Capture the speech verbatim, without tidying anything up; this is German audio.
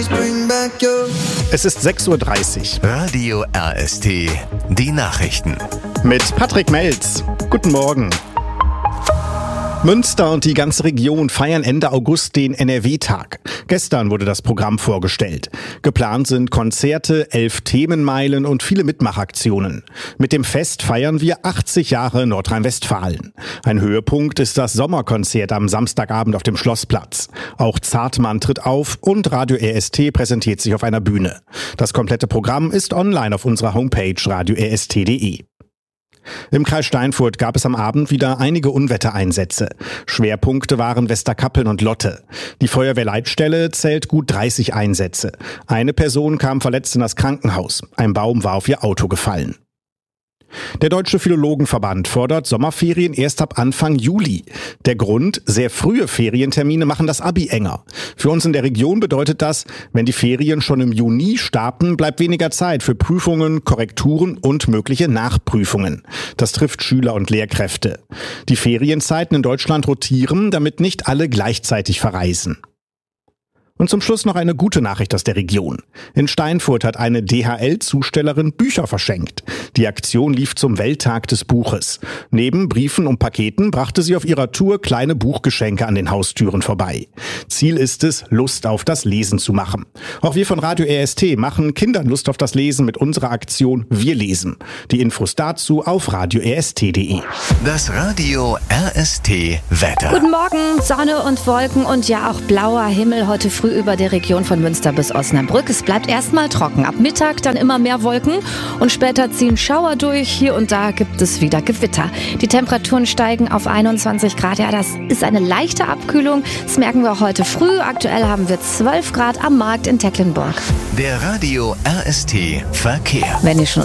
Es ist sechs Uhr dreißig. Radio R S T, die Nachrichten. Mit Patrick Melz. Guten Morgen. Münster und die ganze Region feiern Ende August den N R W-Tag. Gestern wurde das Programm vorgestellt. Geplant sind Konzerte, elf Themenmeilen und viele Mitmachaktionen. Mit dem Fest feiern wir achtzig Jahre Nordrhein-Westfalen. Ein Höhepunkt ist das Sommerkonzert am Samstagabend auf dem Schlossplatz. Auch Zartmann tritt auf und Radio R S T präsentiert sich auf einer Bühne. Das komplette Programm ist online auf unserer Homepage radio r s t punkt d e. Im Kreis Steinfurt gab es am Abend wieder einige Unwettereinsätze. Schwerpunkte waren Westerkappeln und Lotte. Die Feuerwehrleitstelle zählt gut dreißig Einsätze. Eine Person kam verletzt in das Krankenhaus. Ein Baum war auf ihr Auto gefallen. Der Deutsche Philologenverband fordert Sommerferien erst ab Anfang Juli. Der Grund: sehr frühe Ferientermine machen das Abi enger. Für uns in der Region bedeutet das, wenn die Ferien schon im Juni starten, bleibt weniger Zeit für Prüfungen, Korrekturen und mögliche Nachprüfungen. Das trifft Schüler und Lehrkräfte. Die Ferienzeiten in Deutschland rotieren, damit nicht alle gleichzeitig verreisen. Und zum Schluss noch eine gute Nachricht aus der Region. In Steinfurt hat eine D H L-Zustellerin Bücher verschenkt. Die Aktion lief zum Welttag des Buches. Neben Briefen und Paketen brachte sie auf ihrer Tour kleine Buchgeschenke an den Haustüren vorbei. Ziel ist es, Lust auf das Lesen zu machen. Auch wir von Radio R S T machen Kindern Lust auf das Lesen mit unserer Aktion Wir lesen. Die Infos dazu auf radio r s t punkt d e. Das Radio R S T Wetter. Guten Morgen, Sonne und Wolken und ja auch blauer Himmel heute früh über der Region von Münster bis Osnabrück. Es bleibt erstmal trocken. Ab Mittag dann immer mehr Wolken und später ziehen Schauer durch. Hier und da gibt es wieder Gewitter. Die Temperaturen steigen auf einundzwanzig Grad. Ja, das ist eine leichte Abkühlung. Das merken wir auch heute früh. Aktuell haben wir zwölf Grad am Markt in Tecklenburg. Der Radio R S T Verkehr. Wenn ihr schon